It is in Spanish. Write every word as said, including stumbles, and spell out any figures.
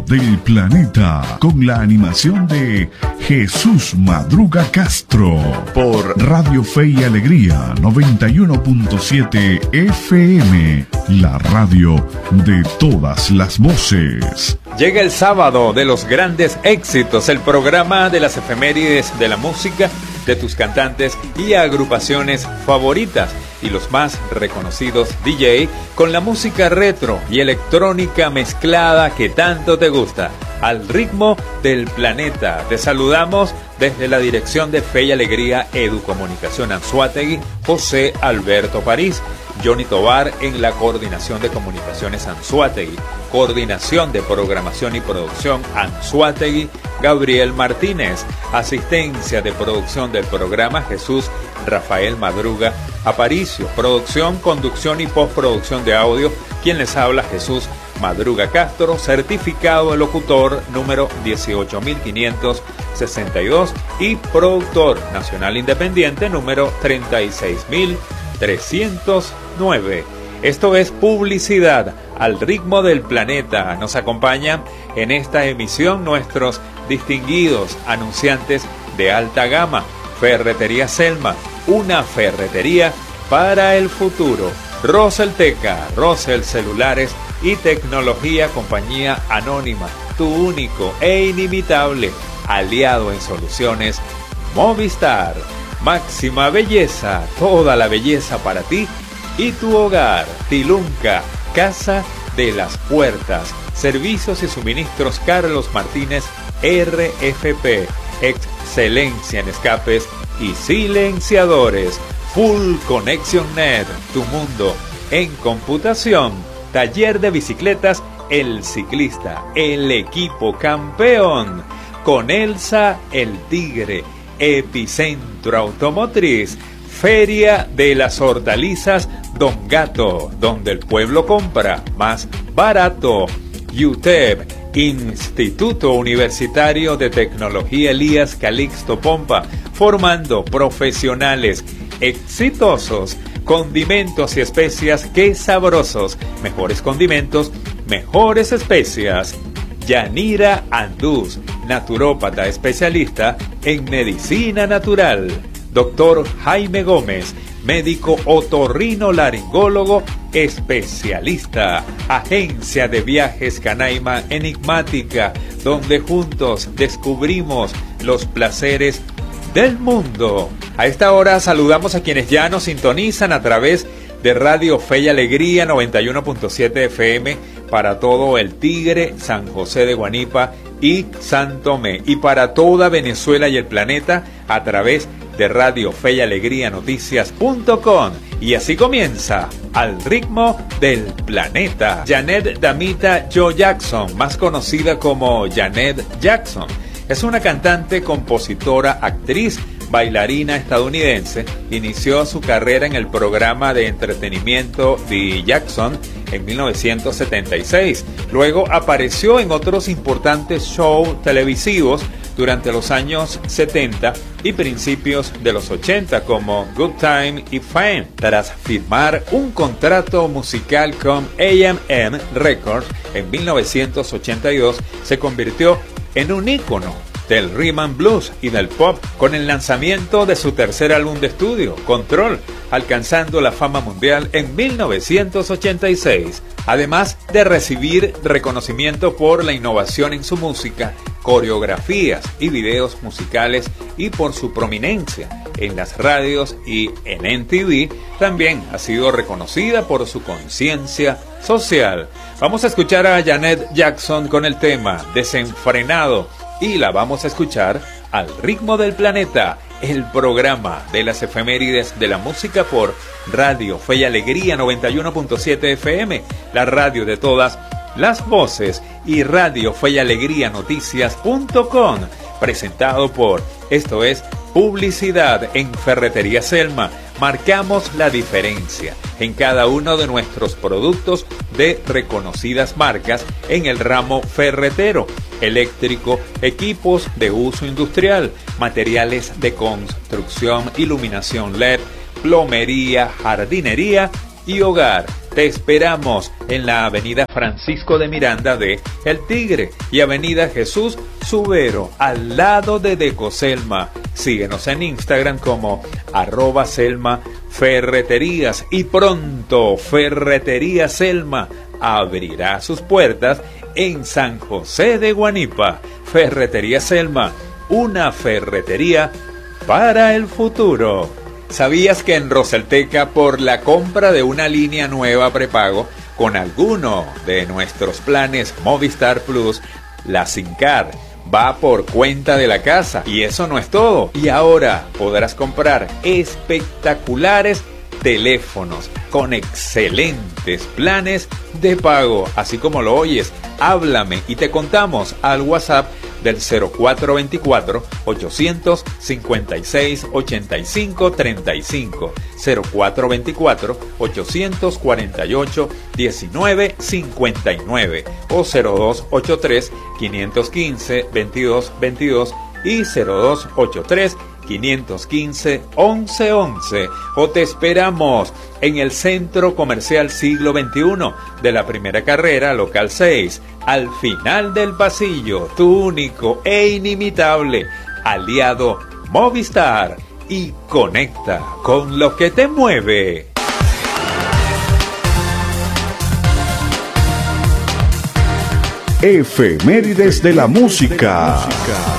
del planeta, con la animación de Jesús Madruga Castro, por Radio Fe y Alegría noventa y uno punto siete F M, la radio de todas las voces. Llega el sábado de los grandes éxitos, el programa de las efemérides de la música, de tus cantantes y agrupaciones favoritas y los más reconocidos D J con la música retro y electrónica mezclada que tanto te gusta, al ritmo del planeta. Te saludamos desde la dirección de Fe y Alegría Educomunicación Anzoátegui, José Alberto París, Johnny Tovar en la coordinación de comunicaciones Anzoátegui, coordinación de programación y producción Anzoátegui, Gabriel Martínez, asistencia de producción del programa Jesús Rafael Madruga Aparicio, producción, conducción y postproducción de audio, quien les habla Jesús Madruga Castro, certificado de locutor número dieciocho mil quinientos sesenta y dos y productor nacional independiente número treinta y seis mil trescientos nueve. Esto es Publicidad al ritmo del planeta. Nos acompañan en esta emisión nuestros distinguidos anunciantes de alta gama. Ferretería Selma, una ferretería para el futuro. Rosel Teca, Rosel Celulares y Tecnología, compañía anónima, tu único e inimitable aliado en soluciones Movistar. Máxima Belleza, toda la belleza para ti y tu hogar. Tilunca, Casa de las Puertas. Servicios y suministros Carlos Martínez R F P. Excelencia en escapes y silenciadores. Full Connection Net, tu mundo en computación. Taller de bicicletas El Ciclista, el equipo campeón. Con Elsa el Tigre. Epicentro Automotriz. Feria de las Hortalizas Don Gato, donde el pueblo compra más barato. U T E P, Instituto Universitario de Tecnología Elías Calixto Pompa, formando profesionales exitosos. Condimentos y especias, qué sabrosos. Mejores condimentos, mejores especias. Yanira Andús, naturópata especialista en medicina natural. Doctor Jaime Gómez, médico otorrinolaringólogo especialista. Agencia de Viajes Canaima Enigmática, donde juntos descubrimos los placeres del mundo. A esta hora saludamos a quienes ya nos sintonizan a través de Radio Fe y Alegría noventa y uno punto siete F M para todo el Tigre, San José de Guanipa y San Tomé, y para toda Venezuela y el planeta a través de Radio Fe y Alegría Noticias punto com. Y así comienza Al ritmo del planeta. Janet Damita Jo Jackson, más conocida como Janet Jackson, es una cantante, compositora, actriz, bailarina estadounidense. Inició su carrera en el programa de entretenimiento The Jackson en mil novecientos setenta y seis. Luego apareció en otros importantes shows televisivos durante los años setenta y principios de los ochenta, como Good Time y Fame. Tras firmar un contrato musical con A and M Records en mil novecientos ochenta y dos, se convirtió en un ícono del rhythm and blues y del pop con el lanzamiento de su tercer álbum de estudio, Control, alcanzando la fama mundial en mil novecientos ochenta y seis. Además de recibir reconocimiento por la innovación en su música, coreografías y videos musicales, y por su prominencia en las radios y en M T V, también ha sido reconocida por su conciencia social. Vamos a escuchar a Janet Jackson con el tema Desenfrenado, y la vamos a escuchar al ritmo del planeta, el programa de las efemérides de la música por Radio Fe y Alegría noventa y uno punto siete F M, la radio de todas las voces, y Radio Fe y Alegría Noticias punto com, presentado por Esto es Publicidad en Ferretería Selma. Marcamos la diferencia en cada uno de nuestros productos de reconocidas marcas en el ramo ferretero, eléctrico, equipos de uso industrial, materiales de construcción, iluminación L E D, plomería, jardinería y hogar. Te esperamos en la avenida Francisco de Miranda de El Tigre y avenida Jesús Subero, al lado de Decoselma. Síguenos en Instagram como arroba Selma Ferreterías y pronto Ferretería Selma abrirá sus puertas en San José de Guanipa. Ferretería Selma, una ferretería para el futuro. ¿Sabías que en Roselteca, por la compra de una línea nueva prepago con alguno de nuestros planes Movistar Plus, la SIM-Card va por cuenta de la casa? Y eso no es todo. Y ahora podrás comprar espectaculares teléfonos con excelentes planes de pago, así como lo oyes. Háblame y te contamos al WhatsApp del cero cuatro veinticuatro, ochocientos cincuenta y seis, ochenta y cinco treinta y cinco, cero cuatro veinticuatro, ochocientos cuarenta y ocho, diecinueve cincuenta y nueve o cero dos ochenta y tres, quinientos quince, veintidós veintidós y cero dos ochenta y tres, quinientos quince, once once. O te esperamos en el Centro Comercial Siglo veintiuno de la Primera Carrera, local seis, al final del pasillo, tu único e inimitable aliado Movistar, y conecta con lo que te mueve. Efemérides de la música.